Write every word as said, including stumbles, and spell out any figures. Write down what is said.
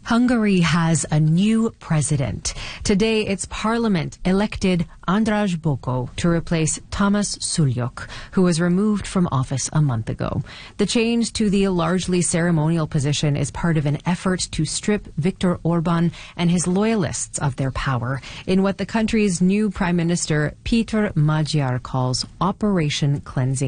Hungary has a new president. Today, its parliament elected András Bokó to replace Tamás Sulyok, who was removed from office a month ago. The change to the largely ceremonial position is part of an effort to strip Viktor Orbán and his loyalists of their power in what the country's new prime minister, Péter Magyar, calls Operation Cleansing.